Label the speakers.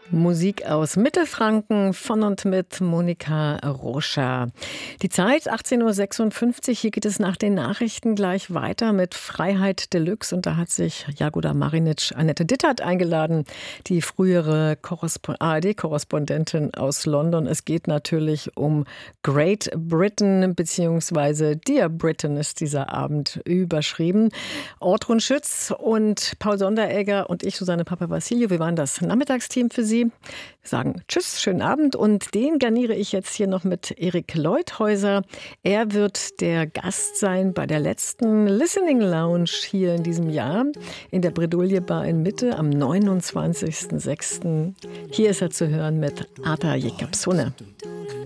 Speaker 1: Musik aus Mittelfranken von und mit Monika Roscher. Die Zeit 18:56 Uhr. Hier geht es nach den Nachrichten gleich weiter mit Freiheit Deluxe. Und da hat sich Jagoda Marinic Annette Dittert eingeladen, die frühere ARD-Korrespondentin aus London. Es geht natürlich um Great Britain bzw. Dear Britain ist dieser Abend überschrieben. Ortrun Schütz und Paul Sonderegger und ich, Susanne Papavassiliou, wir waren das Nachmittagsteam für Sie. Wir sagen Tschüss, schönen Abend und den garniere ich jetzt hier noch mit Erik Leuthäuser. Er wird der Gast sein bei der letzten Listening Lounge hier in diesem Jahr in der Bredouille Bar in Mitte am 29.06. Hier ist er zu hören mit Arta Jekapsone.